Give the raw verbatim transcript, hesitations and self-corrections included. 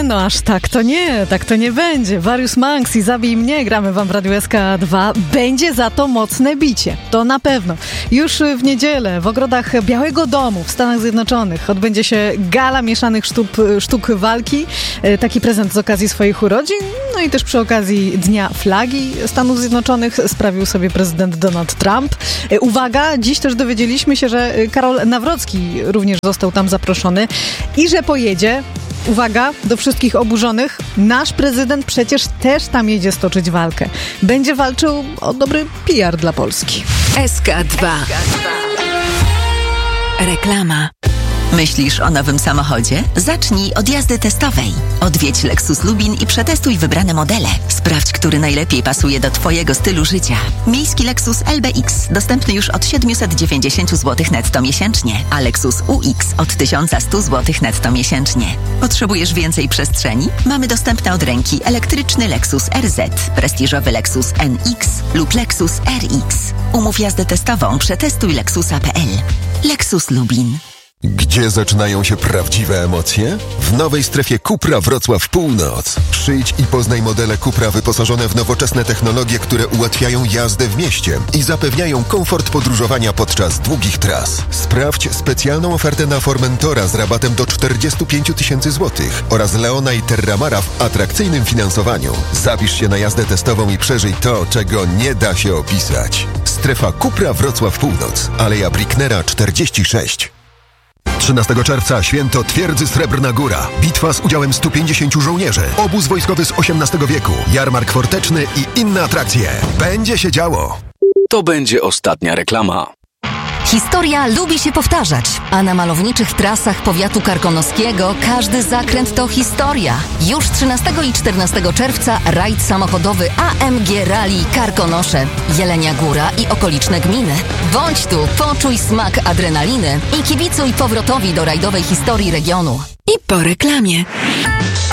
no aż tak to nie, tak to nie będzie. Various Monks i Zabij mnie, gramy wam w Radiu S K dwa. Będzie za to mocne bicie, to na pewno. Już w niedzielę w ogrodach Białego Domu w Stanach Zjednoczonych odbędzie się gala mieszanych sztuk, sztuk walki. Taki prezent z okazji swoich urodzin, no i też przy okazji Dnia Flagi Stanów Zjednoczonych sprawił sobie prezydent Donald Trump. Uwaga, dziś też dowiedzieliśmy się, że Karol Nawrocki również został tam zaproszony i że pojedzie. Uwaga, do wszystkich oburzonych, nasz prezydent przecież też tam jedzie stoczyć walkę. Będzie walczył o dobry P R dla Polski. S K dwa. Reklama. Myślisz o nowym samochodzie? Zacznij od jazdy testowej. Odwiedź Lexus Lubin i przetestuj wybrane modele. Sprawdź, który najlepiej pasuje do Twojego stylu życia. Miejski Lexus L B X dostępny już od siedemset dziewięćdziesiąt złotych netto miesięcznie, a Lexus U X od tysiąc sto złotych netto miesięcznie. Potrzebujesz więcej przestrzeni? Mamy dostępne od ręki elektryczny Lexus R Z, prestiżowy Lexus N X lub Lexus R X. Umów jazdę testową, przetestuj lexusa kropka p l. Lexus Lubin. Gdzie zaczynają się prawdziwe emocje? W nowej strefie Cupra Wrocław Północ. Przyjdź i poznaj modele Cupra wyposażone w nowoczesne technologie, które ułatwiają jazdę w mieście i zapewniają komfort podróżowania podczas długich tras. Sprawdź specjalną ofertę na Formentora z rabatem do czterdzieści pięć tysięcy złotych oraz Leona i Terramara w atrakcyjnym finansowaniu. Zapisz się na jazdę testową i przeżyj to, czego nie da się opisać. Strefa Cupra Wrocław Północ. Aleja Bricknera czterdzieści sześć. trzynastego czerwca święto Twierdzy Srebrna Góra. Bitwa z udziałem stu pięćdziesięciu żołnierzy. Obóz wojskowy z osiemnastego wieku. Jarmark forteczny i inne atrakcje. Będzie się działo. To będzie ostatnia reklama. Historia lubi się powtarzać, a na malowniczych trasach powiatu karkonoskiego każdy zakręt to historia. Już trzynastego i czternastego czerwca rajd samochodowy A M G Rally Karkonosze, Jelenia Góra i okoliczne gminy. Bądź tu, poczuj smak adrenaliny i kibicuj powrotowi do rajdowej historii regionu. I po reklamie.